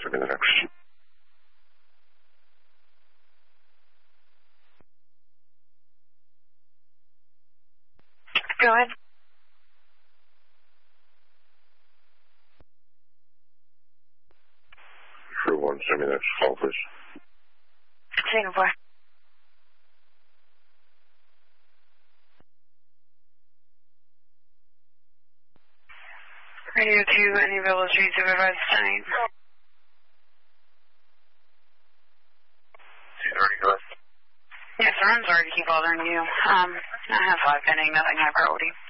Show me the next. Go ahead. Crew 1, send me the next call, please. Singapore. Radio 2, any available street supervisor tonight? 230, go ahead. Yes, sir, I'm sorry to keep bothering you. I have 5 pending, nothing high priority.